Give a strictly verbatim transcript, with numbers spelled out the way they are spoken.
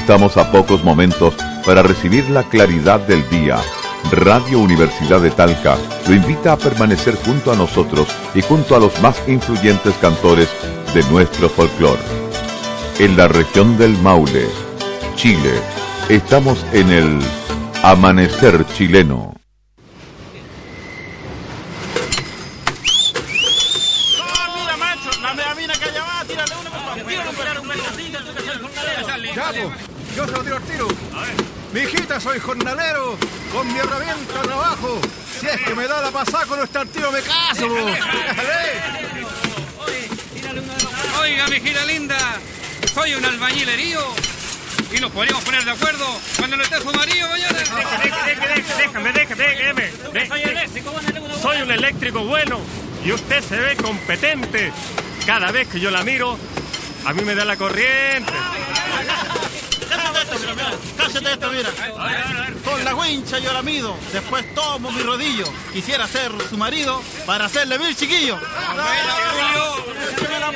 Estamos a pocos momentos para recibir la claridad del día. Radio Universidad de Talca lo invita a permanecer junto a nosotros y junto a los más influyentes cantores de nuestro folclore. En la región del Maule, Chile, estamos en el Amanecer Chileno. Yo se lo tiro al tiro. Mijita, soy jornalero, con mi herramienta trabajo. Si es que me da la pasada con nuestro tiro me caso. Oiga, mijita linda, soy un albañilerío y nos podríamos poner de acuerdo cuando no esté su marido mañana. Déjame, déjame, déjame. Soy eléctrico, soy un eléctrico bueno y usted se ve competente. Cada vez que yo la miro, a mí me da la corriente. Cállate esto, mira. Con la wincha yo la mido, después tomo mi rodillo. Quisiera ser su marido para hacerle mil chiquillos. ¡Déjame la